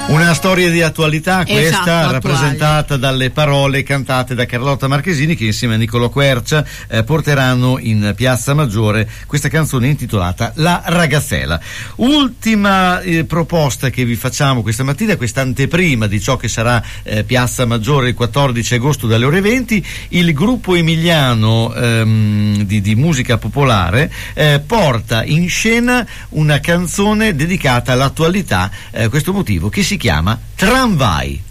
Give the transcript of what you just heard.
Una storia di attualità, questa, esatto, rappresentata dalle parole cantate da Carlotta Marchesini, che insieme a Niccolò Quercia porteranno in Piazza Maggiore questa canzone intitolata La Ragazzella. Ultima proposta che vi facciamo questa mattina, questa anteprima di ciò che sarà Piazza Maggiore il 14 agosto dalle ore 20. Il gruppo emiliano di musica popolare porta in scena una canzone dedicata all'attualità, questo motivo, che si chiama Tramvai.